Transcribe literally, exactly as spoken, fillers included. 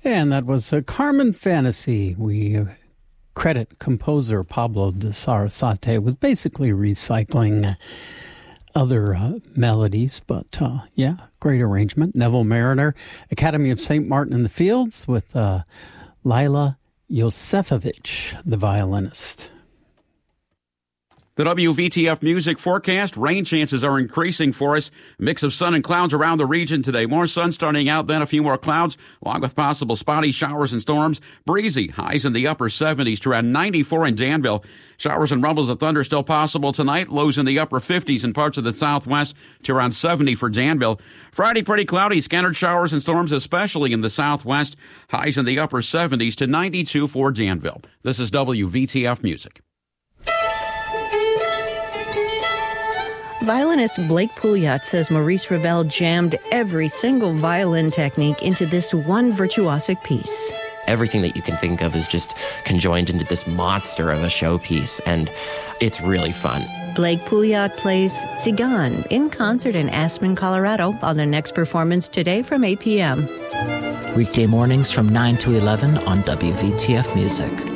And that was a Carmen Fantasy. We uh, credit composer Pablo de Sarasate with basically recycling uh, other uh, melodies, but uh, yeah, great arrangement. Neville Mariner, Academy of Saint Martin in the Fields with uh, Lila Josefovich, the violinist. The W V T F music forecast, rain chances are increasing for us. A mix of sun and clouds around the region today. More sun starting out, then a few more clouds, along with possible spotty showers and storms. Breezy, highs in the upper seventies to around ninety-four in Danville. Showers and rumbles of thunder still possible tonight. Lows in the upper fifties in parts of the southwest to around seventy for Danville. Friday, pretty cloudy, scattered showers and storms, especially in the southwest. Highs in the upper seventies to ninety-two for Danville. This is W V T F Music. Violinist Blake Pouliot says Maurice Ravel jammed every single violin technique into this one virtuosic piece. Everything that you can think of is just conjoined into this monster of a showpiece, and it's really fun. Blake Pouliot plays Tzigan in concert in Aspen, Colorado on their next performance today from eight p.m. Weekday mornings from nine to eleven on W V T F Music.